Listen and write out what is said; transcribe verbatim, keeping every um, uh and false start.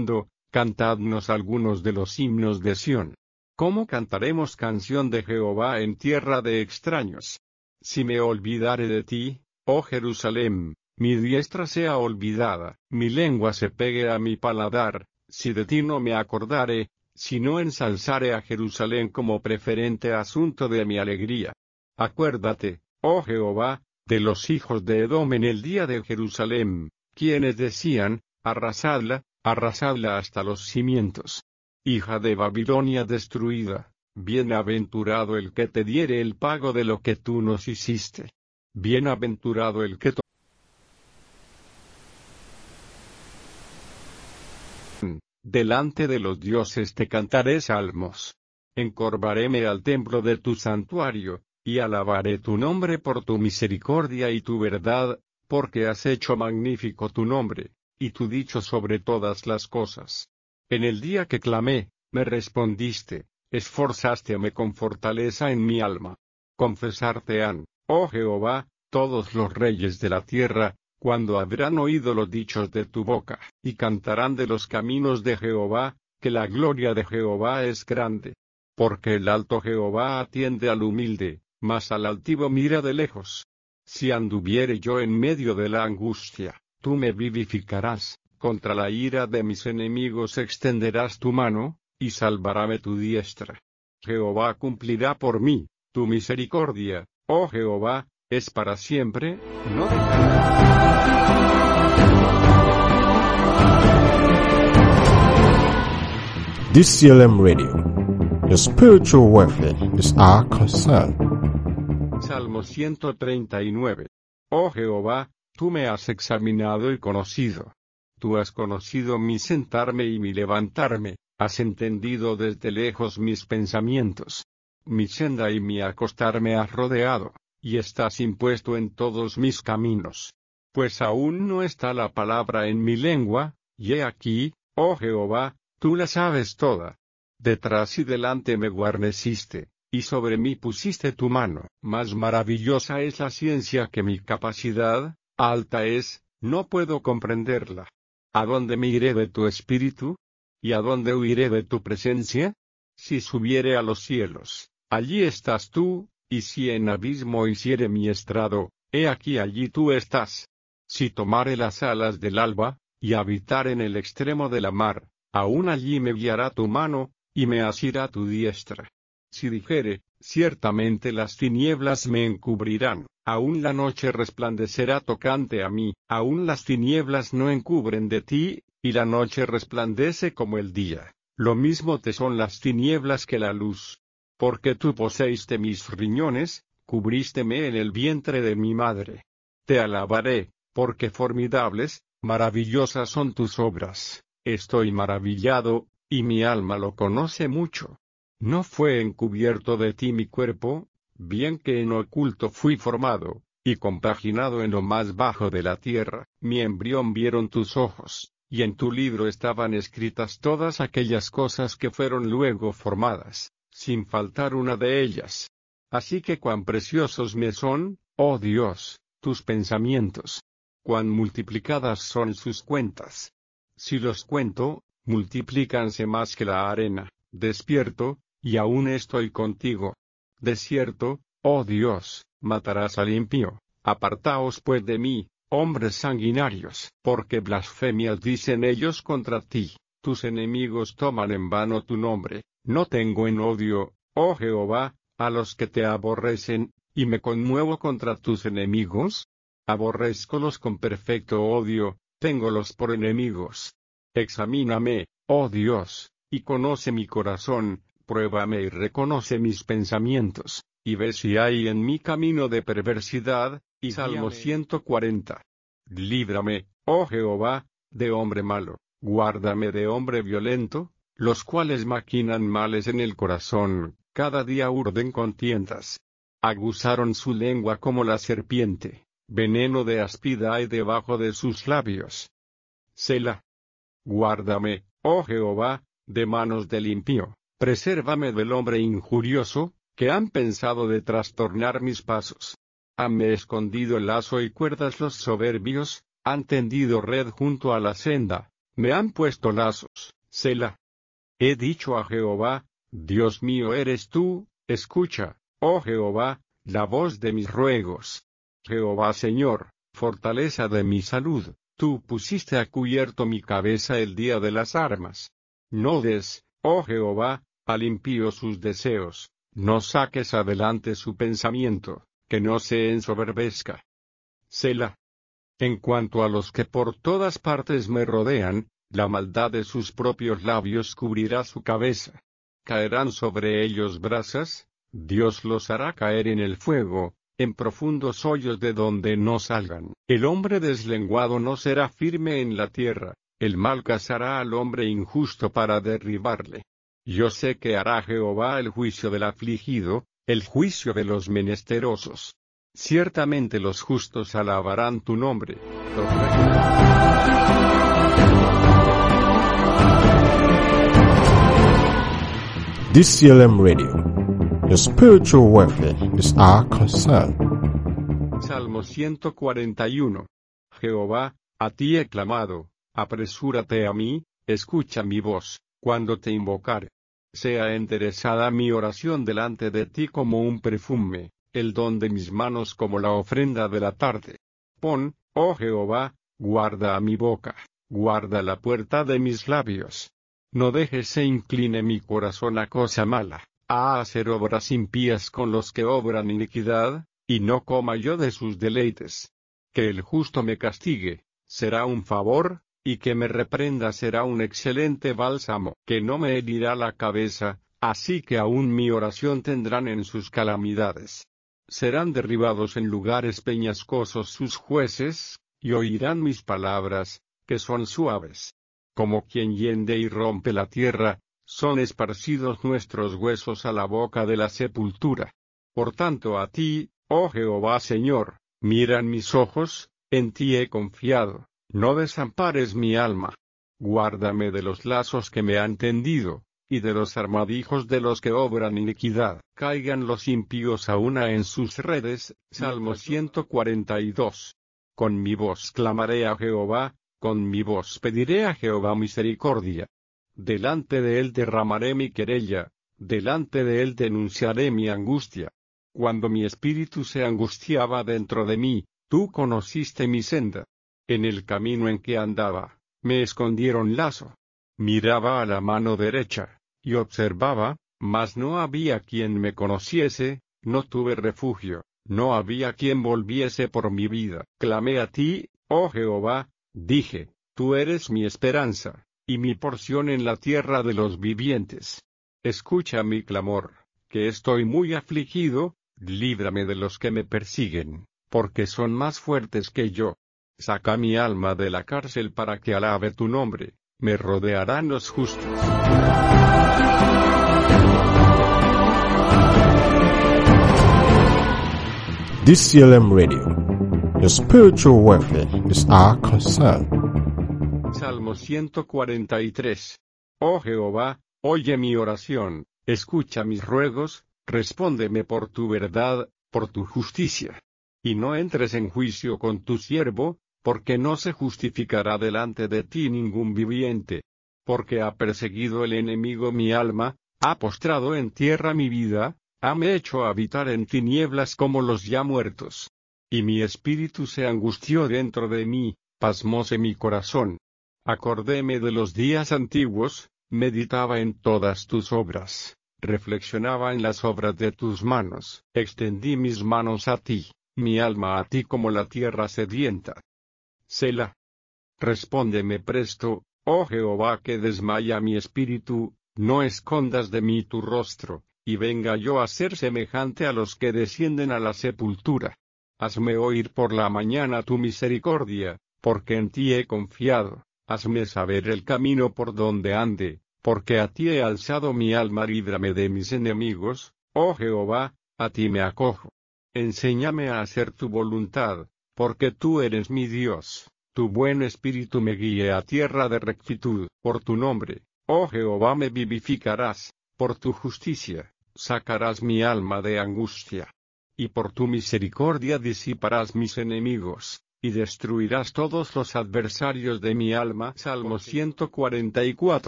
Cantadnos algunos de los himnos de Sión. ¿Cómo cantaremos canción de Jehová en tierra de extraños? Si me olvidare de ti, oh Jerusalén, mi diestra sea olvidada, mi lengua se pegue a mi paladar, si de ti no me acordare, si no ensalzare a Jerusalén como preferente asunto de mi alegría. Acuérdate, oh Jehová, de los hijos de Edom en el día de Jerusalén, quienes decían, arrasadla, arrasadla hasta los cimientos. Hija de Babilonia destruida, bienaventurado el que te diere el pago de lo que tú nos hiciste. Bienaventurado el que delante de los dioses te cantaré salmos. Encorvaréme al templo de tu santuario, y alabaré tu nombre por tu misericordia y tu verdad, porque has hecho magnífico tu nombre, y tu dicho sobre todas las cosas. En el día que clamé, me respondiste, esforzásteme con fortaleza en mi alma. Confesarte han, oh Jehová, todos los reyes de la tierra, cuando habrán oído los dichos de tu boca, y cantarán de los caminos de Jehová, que la gloria de Jehová es grande. Porque el alto Jehová atiende al humilde, mas al altivo mira de lejos. Si anduviere yo en medio de la angustia, tú me vivificarás, contra la ira de mis enemigos extenderás tu mano, y salvaráme tu diestra. Jehová cumplirá por mí, tu misericordia, oh Jehová, es para siempre, no D C L M Radio. Your spiritual welfare is our concern. Salmo ciento treinta y nueve. Oh Jehová, tú me has examinado y conocido. Tú has conocido mi sentarme y mi levantarme, has entendido desde lejos mis pensamientos. Mi senda y mi acostarme has rodeado, y estás impuesto en todos mis caminos. Pues aún no está la palabra en mi lengua, y he aquí, oh Jehová, tú la sabes toda. Detrás y delante me guarneciste, y sobre mí pusiste tu mano. Más maravillosa es la ciencia que mi capacidad, alta es, no puedo comprenderla. ¿A dónde me iré de tu espíritu? ¿Y a dónde huiré de tu presencia? Si subiere a los cielos, allí estás tú, y si en abismo hiciere mi estrado, he aquí allí tú estás. Si tomare las alas del alba, y habitar en el extremo de la mar, aún allí me guiará tu mano, y me asirá tu diestra. Si dijere, ciertamente las tinieblas me encubrirán, aún la noche resplandecerá tocante a mí, aún las tinieblas no encubren de ti, y la noche resplandece como el día. Lo mismo te son las tinieblas que la luz. Porque tú poseíste mis riñones, cubrísteme en el vientre de mi madre. Te alabaré, porque formidables, maravillosas son tus obras. Estoy maravillado, y mi alma lo conoce mucho. No fue encubierto de ti mi cuerpo, bien que en oculto fui formado, y compaginado en lo más bajo de la tierra. Mi embrión vieron tus ojos, y en tu libro estaban escritas todas aquellas cosas que fueron luego formadas, sin faltar una de ellas. Así que cuán preciosos me son, oh Dios, tus pensamientos. Cuán multiplicadas son sus cuentas. Si los cuento, multiplícanse más que la arena. Despierto, y aún estoy contigo. De cierto, oh Dios, matarás al impío. Apartaos pues de mí, hombres sanguinarios, porque blasfemias dicen ellos contra ti. Tus enemigos toman en vano tu nombre. No tengo en odio, oh Jehová, a los que te aborrecen, y me conmuevo contra tus enemigos. Aborrézcolos con perfecto odio, téngolos por enemigos. Examíname, oh Dios, y conoce mi corazón, pruébame y reconoce mis pensamientos, y ve si hay en mí camino de perversidad. Y Salmo ciento cuarenta. Líbrame, oh Jehová, de hombre malo, guárdame de hombre violento, los cuales maquinan males en el corazón, cada día urden contiendas. Aguzaron su lengua como la serpiente, veneno de áspida hay debajo de sus labios. Selah. Guárdame, oh Jehová, de manos del impío, presérvame del hombre injurioso, que han pensado de trastornar mis pasos. Hanme escondido el lazo y cuerdas los soberbios, han tendido red junto a la senda, me han puesto lazos, Selah. He dicho a Jehová, Dios mío eres tú, escucha, oh Jehová, la voz de mis ruegos. Jehová Señor, fortaleza de mi salud, tú pusiste a cubierto mi cabeza el día de las armas. No des, oh Jehová, al impío sus deseos, no saques adelante su pensamiento, que no se ensoberbezca. Selah. En cuanto a los que por todas partes me rodean, la maldad de sus propios labios cubrirá su cabeza. Caerán sobre ellos brasas, Dios los hará caer en el fuego, en profundos hoyos de donde no salgan. El hombre deslenguado no será firme en la tierra, el mal cazará al hombre injusto para derribarle. Yo sé que hará Jehová el juicio del afligido, el juicio de los menesterosos. Ciertamente los justos alabarán tu nombre. D C L M Radio. Your spiritual welfare is our concern. Salmo ciento cuarenta y uno. Jehová, a ti he clamado, apresúrate a mí, escucha mi voz, cuando te invocare. Sea enderezada mi oración delante de ti como un perfume, el don de mis manos como la ofrenda de la tarde. Pon, oh Jehová, guarda a mi boca, guarda la puerta de mis labios. No dejes se incline mi corazón a cosa mala, a hacer obras impías con los que obran iniquidad, y no coma yo de sus deleites. Que el justo me castigue, será un favor, y que me reprenda será un excelente bálsamo, que no me herirá la cabeza, así que aún mi oración tendrán en sus calamidades. Serán derribados en lugares peñascosos sus jueces, y oirán mis palabras, que son suaves. Como quien hiende y rompe la tierra, son esparcidos nuestros huesos a la boca de la sepultura. Por tanto a ti, oh Jehová Señor, miran mis ojos, en ti he confiado, no desampares mi alma. Guárdame de los lazos que me han tendido, y de los armadijos de los que obran iniquidad. Caigan los impíos a una en sus redes. Salmo ciento cuarenta y dos. Con mi voz clamaré a Jehová, con mi voz pediré a Jehová misericordia. Delante de él derramaré mi querella, delante de él denunciaré mi angustia. Cuando mi espíritu se angustiaba dentro de mí, tú conociste mi senda. En el camino en que andaba, me escondieron lazo. Miraba a la mano derecha, y observaba, mas no había quien me conociese, no tuve refugio, no había quien volviese por mi vida. Clamé a ti, oh Jehová, dije, tú eres mi esperanza, y mi porción en la tierra de los vivientes. Escucha mi clamor, que estoy muy afligido, líbrame de los que me persiguen, porque son más fuertes que yo. Saca mi alma de la cárcel para que alabe tu nombre, me rodearán los justos. D C L M Radio. Your spiritual welfare is our concern. Salmo ciento cuarenta y tres. Oh Jehová, oye mi oración, escucha mis ruegos, respóndeme por tu verdad, por tu justicia. Y no entres en juicio con tu siervo, porque no se justificará delante de ti ningún viviente. Porque ha perseguido el enemigo mi alma, ha postrado en tierra mi vida, hame hecho habitar en tinieblas como los ya muertos. Y mi espíritu se angustió dentro de mí, pasmóse mi corazón. Acordéme de los días antiguos, meditaba en todas tus obras, reflexionaba en las obras de tus manos, extendí mis manos a ti, mi alma a ti como la tierra sedienta. Selah. Respóndeme presto, oh Jehová, que desmaya mi espíritu, no escondas de mí tu rostro, y venga yo a ser semejante a los que descienden a la sepultura. Hazme oír por la mañana tu misericordia, porque en ti he confiado, hazme saber el camino por donde ande, porque a ti he alzado mi alma, líbrame de mis enemigos, oh Jehová, a ti me acojo. Enséñame a hacer tu voluntad, porque tú eres mi Dios, tu buen espíritu me guíe a tierra de rectitud. Por tu nombre, oh Jehová, me vivificarás, por tu justicia, sacarás mi alma de angustia. Y por tu misericordia disiparás mis enemigos, y destruirás todos los adversarios de mi alma. Salmo ciento cuarenta y cuatro.